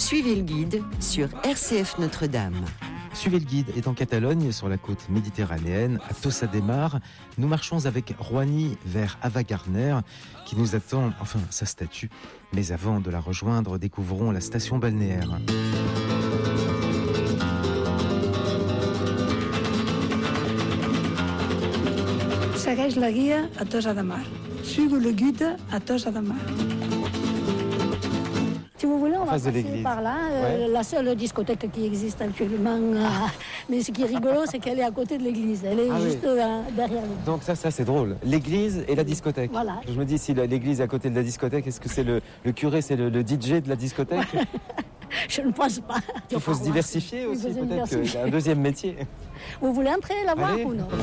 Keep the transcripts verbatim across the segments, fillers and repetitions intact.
Suivez le guide sur R C F Notre-Dame. Suivez le guide est en Catalogne, sur la côte méditerranéenne, à Tossa de Mar. Nous marchons avec Roigny vers Ava Gardner, qui nous attend, enfin sa statue. Mais avant de la rejoindre, découvrons la station balnéaire. Segueix la guia a Tossa de Mar. Suivez le guide à Tossa de Mar. Si vous voulez, on En va face de passer l'église. par là. Euh, Ouais. La seule discothèque qui existe actuellement. euh, mais ce qui est rigolo, c'est qu'elle est à côté de l'église. Elle est Ah oui. juste euh, derrière l'église. Donc ça, ça c'est drôle. L'église et la discothèque. Voilà. Je me dis, si la- l'église est à côté de la discothèque, est-ce que c'est le, le curé, c'est le, le D J de la discothèque? Je ne pense pas. Il faut se diversifier Il aussi, faut se peut-être diversifier. qu'il y a un deuxième métier. Vous voulez entrer la voir Allez. ou non?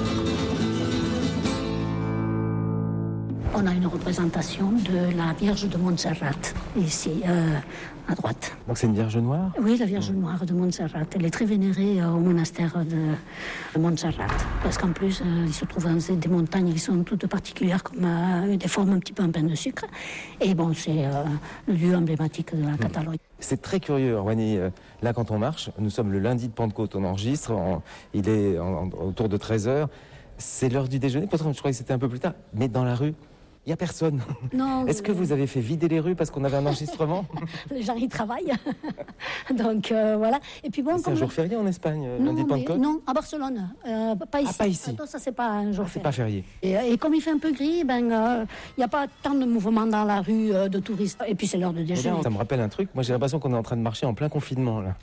On a une représentation de la Vierge de Montserrat, ici, euh, à droite. Donc c'est une Vierge noire? Oui, la Vierge Noire de Montserrat. Elle est très vénérée euh, au monastère de, de Montserrat. Parce qu'en plus, euh, il se trouve dans des montagnes qui sont toutes particulières, comme euh, des formes un petit peu en pain de sucre. Et bon, c'est euh, le lieu emblématique de la Catalogne. C'est très curieux, Roigny. Euh, Là, quand on marche, nous sommes le lundi de Pentecôte, on enregistre, en- il est en- en- autour de treize heures. C'est l'heure du déjeuner, pourtant je croyais que c'était un peu plus tard. Mais dans la rue, il n'y a personne. Non, Est-ce que vous avez fait vider les rues parce qu'on avait un enregistrement? les gens y travaillent. Donc euh, voilà. Et puis bon, C'est comme un le- jour férié en Espagne, euh, non, lundi de mais- Pentecôte? non, à Barcelone. Euh, pas ici. pas ici. Attends, ça, c'est pas un jour Ah, c'est férié. pas férié. Et, et comme il fait un peu gris, ben, il n'y a pas tant de mouvement dans la rue euh, de touristes. Et puis c'est l'heure de Eh bien, déjeuner. ça me rappelle un truc. Moi, j'ai l'impression qu'on est en train de marcher en plein confinement, là.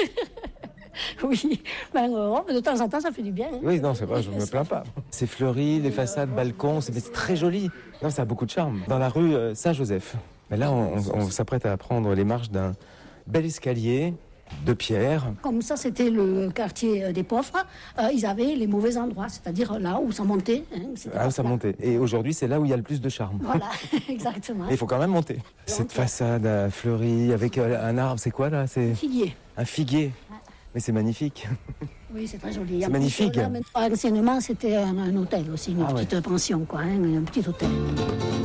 Oui, ben, euh, oh, de temps en temps, ça fait du bien. hein. Oui, non, c'est vrai, je me plains pas. C'est fleuri, les façades, balcons, c'est mais c'est très joli. Non, ça a beaucoup de charme. Dans la rue euh, Saint-Joseph. Mais là, on, on- on s'apprête à prendre les marches d'un bel escalier de pierre. Comme ça, c'était le quartier euh, des pauvres. Euh, ils avaient les mauvais endroits, c'est-à-dire là où ça montait. hein, c'était Ah, pas ça plat. montait. Et aujourd'hui, c'est là où il y a le plus de charme. Voilà, exactement. Et il faut quand même monter. Cette façade euh, fleurie avec euh, un arbre, c'est quoi là? C'est Figuier. un figuier. Mais c'est magnifique. Oui, c'est très joli. C'est En plus, magnifique. là, maintenant, anciennement, c'était un, un hôtel aussi, une Ah ouais. petite pension, quoi, hein, un petit hôtel.